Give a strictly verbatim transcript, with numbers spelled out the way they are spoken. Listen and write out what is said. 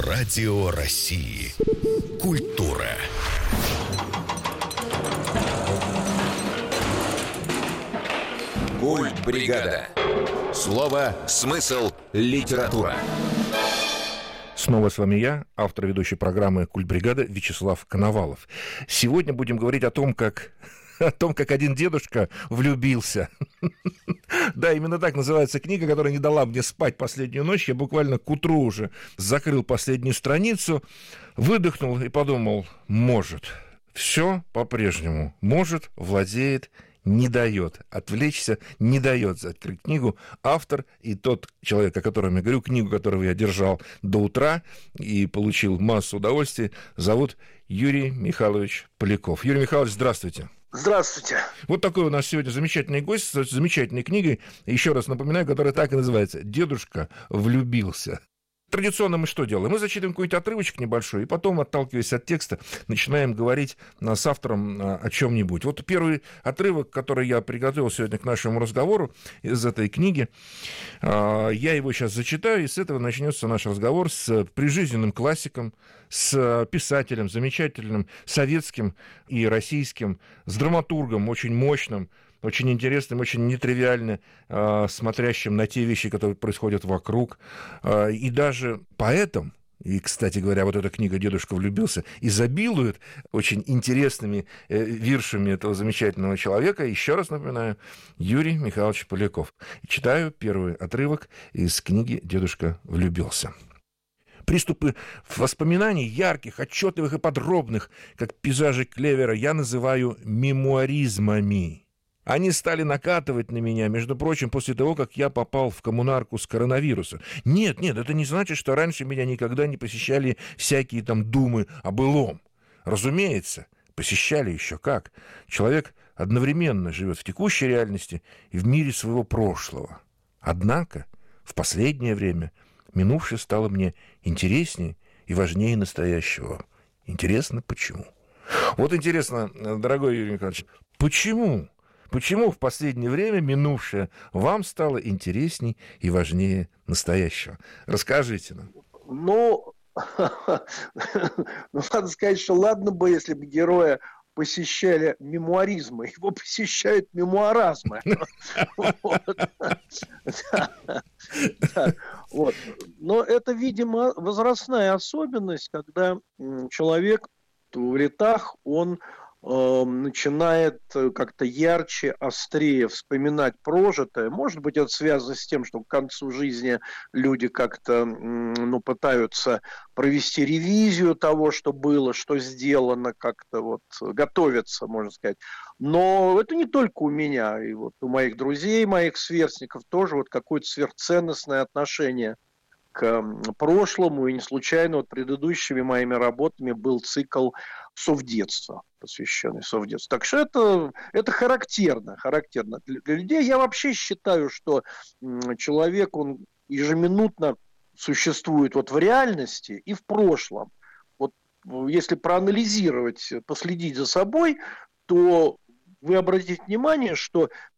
Радио России. Культура. Культбригада. Слово, смысл, литература. Снова с вами я, автор и ведущий программы «Культбригада» Вячеслав Коновалов. Сегодня будем говорить о том, как... о том, как один дедушка влюбился. Да, именно так называется книга, которая не дала мне спать последнюю ночь. Я буквально к утру уже закрыл последнюю страницу, выдохнул и подумал, может, все по-прежнему, может, владеет, не дает, отвлечься не дает закрыть книгу. Автор и тот человек, о котором я говорю, книгу, которую я держал до утра и получил массу удовольствия, зовут Юрий Михайлович Поляков. Юрий Михайлович, здравствуйте. Здравствуйте. Вот такой у нас сегодня замечательный гость с замечательной книгой, еще раз напоминаю, которая так и называется «Дедушка влюбился». Традиционно мы что делаем? Мы зачитываем какой-то отрывочек небольшой, и потом, отталкиваясь от текста, начинаем говорить с автором о чем-нибудь. Вот первый отрывок, который я приготовил сегодня к нашему разговору из этой книги, я его сейчас зачитаю, и с этого начнется наш разговор с прижизненным классиком, с писателем, замечательным советским и российским, с драматургом очень мощным, очень интересным, очень нетривиально э, смотрящим на те вещи, которые происходят вокруг. Э, и даже поэтом, и, кстати говоря, вот эта книга «Дедушка влюбился» изобилует очень интересными э, виршами этого замечательного человека. Еще раз напоминаю, Юрий Михайлович Поляков. Читаю первый отрывок из книги «Дедушка влюбился». Приступы воспоминаний, ярких, отчетливых и подробных, как пейзажи Клевера, я называю мемуаризмами. Они стали накатывать на меня, между прочим, после того, как я попал в коммунарку с коронавирусом. Нет, нет, это не значит, что раньше меня никогда не посещали всякие там думы о былом. Разумеется, посещали еще как. Человек одновременно живет в текущей реальности и в мире своего прошлого. Однако в последнее время минувшее стало мне интереснее и важнее настоящего. Интересно, почему? Вот интересно, дорогой Юрий Михайлович, почему? Почему в последнее время минувшее вам стало интересней и важнее настоящего? Расскажите нам. Ну, надо сказать, что ладно бы, если бы героя посещали мемуаризмы, его посещают мемуаразмы. Но это, видимо, возрастная особенность, когда человек в летах, он начинает как-то ярче, острее вспоминать прожитое. Может быть, это связано с тем, что к концу жизни люди как-то ну, пытаются провести ревизию того, что было, что сделано, как-то вот готовятся, можно сказать. Но это не только у меня, и вот у моих друзей, моих сверстников тоже вот какое-то сверхценностное отношение к прошлому, и не случайно вот предыдущими моими работами был цикл «Совдетство», посвященный совдетству. Так что это, это характерно, характерно для, для людей. Я вообще считаю, что человек, он ежеминутно существует вот в реальности и в прошлом. Вот если проанализировать, последить за собой, то вы обратите внимание, что